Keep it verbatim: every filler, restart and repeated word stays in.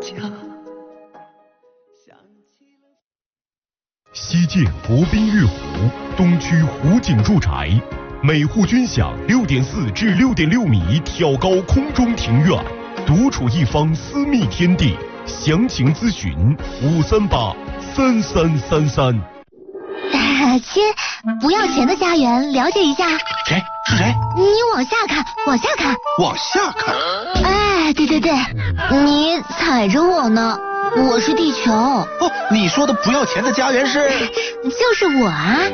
家。 西建国宾悦湖东区湖景住宅，每户均享六点四至六点六米挑高空中庭院，独处一方私密天地。详情咨询五三八三三三三。 啊，亲，不要钱的家园，了解一下。 谁？是谁？ 你往下看，往下看， 往下看。 哎，对对对，你踩着我呢，我是地球。 哦，你说的不要钱的家园是？ 就是我啊。